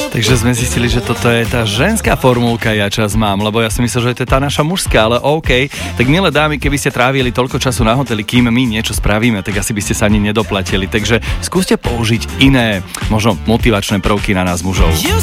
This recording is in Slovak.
Takže sme zistili, že toto je tá ženská formulka ja čas mám, lebo ja som myslel, že to je tá naša mužská, ale OK. Tak milé dámy, keby ste trávili toľko času na hoteli, kým my niečo spravíme, tak asi by ste sa ani nedoplatili. Takže skúste použiť iné, možno motivačné prvky na nás mužov.